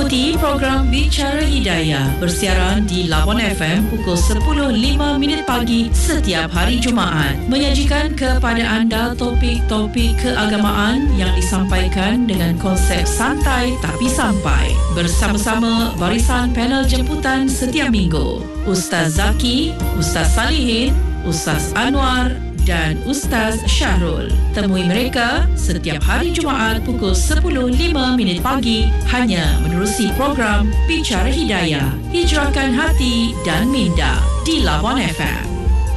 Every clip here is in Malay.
Ikuti program Bicara Hidayah bersiaran di Labuan FM pukul 10.05 pagi setiap hari Jumaat. Menyajikan kepada anda topik-topik keagamaan yang disampaikan dengan konsep santai tapi sampai. Bersama-sama barisan panel jemputan setiap minggu. Ustaz Zaki, Ustaz Salihin, Ustaz Anwar dan Ustaz Syahrul. Temui mereka setiap hari Jumaat pukul 10.05 pagi hanya menerusi program Bicara Hidayah. Hijrahkan hati dan minda di Labuan FM.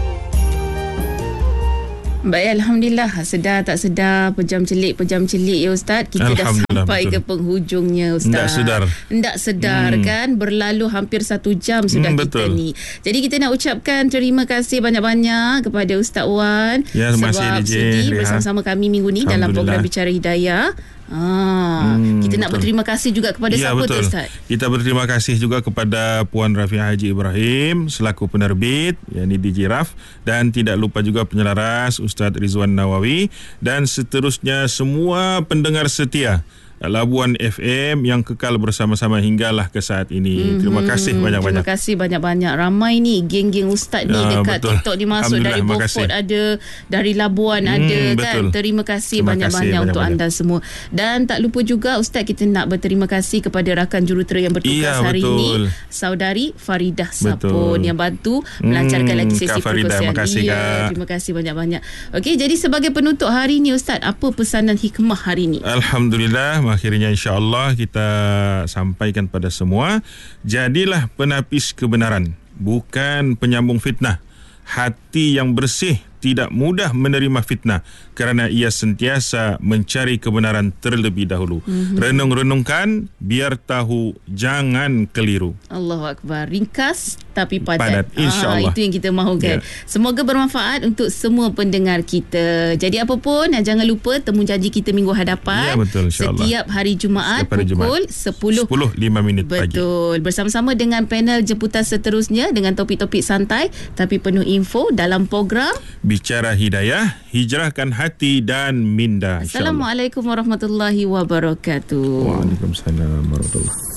Baik, Alhamdulillah. Sedar tak sedar, pejam celik ya Ustaz. Kita dah sampai betul. Ke penghujungnya Ustaz. Ndak sedar kan. Berlalu hampir 1 jam sudah kita betul. Ni. Jadi kita nak ucapkan terima kasih banyak-banyak kepada Ustaz Wan sebab sudi bersama-sama kami minggu ni dalam program Bicara Hidayah. Kita nak berterima kasih juga kepada siapa tu Ustaz? Kita berterima kasih juga kepada Puan Rafiah Haji Ibrahim selaku penerbit, yakni DJ Raf, dan tidak lupa juga penyelaras Ustaz Rizwan Nawawi dan seterusnya semua pendengar setia Labuan FM yang kekal bersama-sama hinggalah ke saat ini. Terima kasih banyak-banyak. Terima kasih banyak-banyak. Ramai ni geng-geng ustaz ni dekat betul. TikTok ni masuk dari Beaufort ada, dari Labuan ada kan. Terima kasih banyak-banyak untuk anda semua. Dan tak lupa juga ustaz, kita nak berterima kasih kepada rakan jurutera yang bertugas hari ini, saudari Faridah Sapun yang bantu melancarkan lagi sesi perkongsian. Terima kasih banyak-banyak. Okey, jadi sebagai penutup hari ini ustaz, apa pesanan hikmah hari ini? Alhamdulillah, akhirnya insya-Allah kita sampaikan pada semua. Jadilah penapis kebenaran, bukan penyambung fitnah. Hati yang bersih tidak mudah menerima fitnah kerana ia sentiasa mencari kebenaran terlebih dahulu. Renung-renungkan biar tahu, jangan keliru. Allahu Akbar. Ringkas tapi padat. InsyaAllah. Itu yang kita mahukan. Semoga bermanfaat untuk semua pendengar kita. Jadi apa pun, jangan lupa temu janji kita minggu hadapan. Betul, setiap hari Jumaat pukul 10.05 pagi. Betul. Bersama-sama dengan panel jemputan seterusnya dengan topik-topik santai tapi penuh info dalam program Bicara Hidayah, hijrahkan hati dan minda. Assalamualaikum warahmatullahi wabarakatuh. Waalaikumsalam warahmatullahi wabarakatuh.